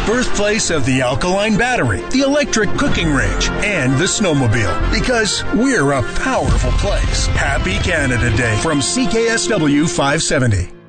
birthplace of the alkaline battery, the electric cooking range, and the snowmobile. Because we're a powerful place. Happy Canada Day from CKSW 570.